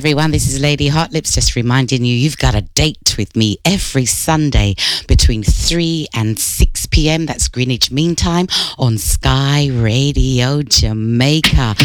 everyone. This is Lady Hot Lips, just reminding you, you've got a date with me every Sunday between 3 and 6 p.m. That's Greenwich Mean Time on Sky Radio Jamaica.